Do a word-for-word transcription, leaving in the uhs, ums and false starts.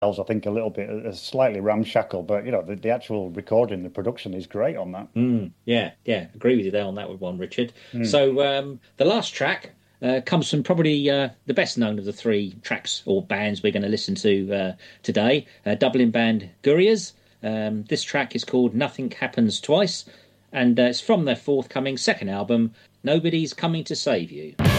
I think a little bit uh, slightly ramshackle, but you know the, the actual recording, the production is great on that. Mm, yeah, yeah, agree with you there on that one, Richard. Mm. So um, the last track uh, comes from probably uh, the best known of the three tracks or bands we're going to listen to uh, today, uh, Dublin band Gurias. Um, this track is called Nothing Happens Twice, and uh, it's from their forthcoming second album, Nobody's Coming to Save You.